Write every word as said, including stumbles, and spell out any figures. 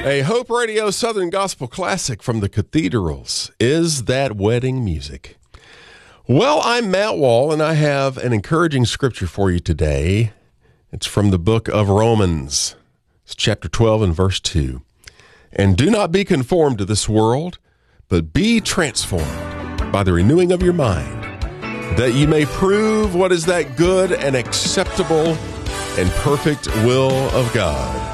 A Hope Radio Southern Gospel classic from the Cathedrals is that wedding music. Well, I'm Matt Wall, and I have an encouraging scripture for you today. It's from the book of Romans. It's chapter twelve and verse two. And do not be conformed to this world, but be transformed by the renewing of your mind, that ye may prove what is that good and acceptable and perfect will of God.